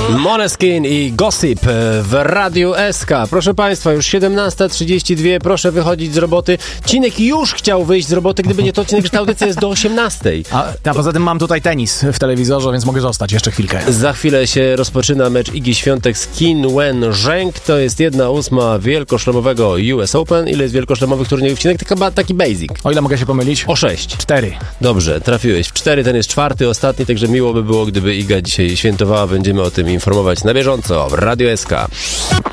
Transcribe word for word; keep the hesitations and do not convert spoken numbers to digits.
Måneskin i Gossip w Radiu S K. Proszę Państwa, już siedemnasta trzydzieści dwa, proszę wychodzić z roboty. Cinek już chciał wyjść z roboty, gdyby nie to, Cinek, że ta audycja jest do osiemnastej. A, a poza tym mam tutaj tenis w telewizorze, więc mogę zostać jeszcze chwilkę. Za chwilę się rozpoczyna mecz Igi Świątek z Qin Wen Zheng. To jest jedna ósma wielkoszlemowego U S Open. Ile jest wielkoszlemowych turniejów, Cinek? To chyba taki basic. O ile mogę się pomylić? O sześć. Cztery. Dobrze, trafiłeś w cztery, ten jest czwarty, ostatni, także miło by było, gdyby Iga dzisiaj świętowała. Będziemy o tym informować na bieżąco w Radiu S K.